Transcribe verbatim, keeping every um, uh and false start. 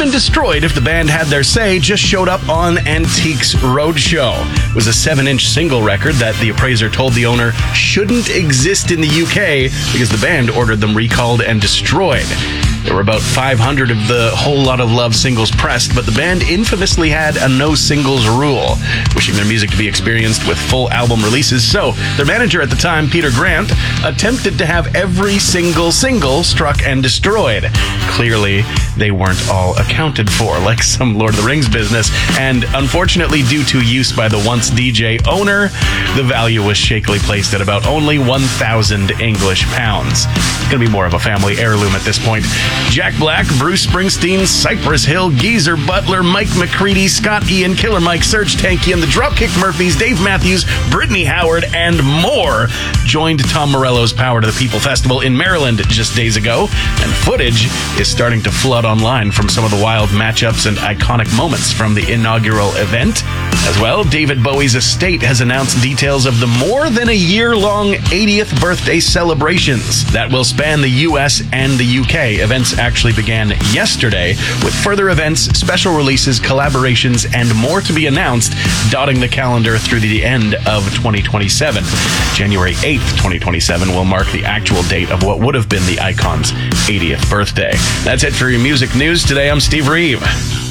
been destroyed if the band had their say just showed up on Antiques Roadshow. It was a seven-inch single record that the appraiser told the owner shouldn't exist in the U K because the band ordered them recalled and destroyed. There were about five hundred of the Whole Lot of Love singles pressed, but the band infamously had a no singles rule, wishing their music to be experienced with full album releases. So their manager at the time, Peter Grant, attempted to have every single single struck and destroyed. Clearly, they weren't all accounted for, like some Lord of the Rings business, and unfortunately, due to use by the once D J owner, the value was shakily placed at about only one thousand English pounds. It's going to be more of a family heirloom at this point. Jack Black, Bruce Springsteen, Cypress Hill, Geezer Butler, Mike McCready, Scott Ian, Killer Mike, Serge Tankian, the Dropkick Murphys, Dave Matthews, Brittany Howard, and more joined Tom Morello's Power to the People Festival in Maryland just days ago, and footage is starting to flood online from some of the wild matchups and iconic moments from the inaugural event. As well, David Bowie's estate has announced details of the more than a year-long eightieth birthday celebrations that will span the U S and the U K. Events actually began yesterday, with further events, special releases, collaborations, and more to be announced, dotting the calendar through the end of twenty twenty-seven. January eighth, twenty twenty-seven will mark the actual date of what would have been the icon's eightieth birthday. That's it for your music news today. I'm Steve Reeve.